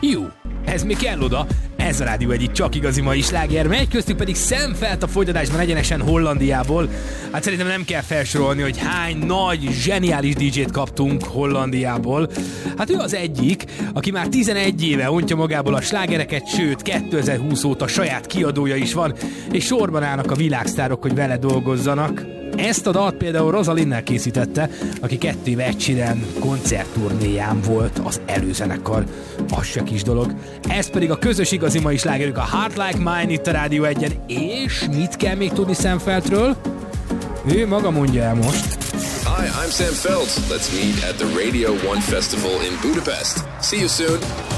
Jó, ez még kell oda. Ez a rádió egyik csak igazi mai sláger, megy köztük pedig Szemfelt a folytatásban egyenesen Hollandiából. Hát szerintem nem kell felsorolni, hogy hány nagy, zseniális DJ-t kaptunk Hollandiából. Hát ő az egyik, aki már 11 éve ontja magából a slágereket, sőt 2020 óta saját kiadója is van, és sorban állnak a világsztárok, hogy vele dolgozzanak. Ezt a dalt például Rosalinnel készítette, aki 2 éve Ed Sheeran koncertturnéján volt az előzenekar. Az se kis dolog. Ez pedig a közös igazi mai slágerük, a Heart Like Mine itt a Rádió 1-en. És mit kell még tudni Szemfeltről? Ő maga mondja el most. Hi, I'm Sam Felt. Let's meet at the Radio 1 Festival in Budapest. See you soon.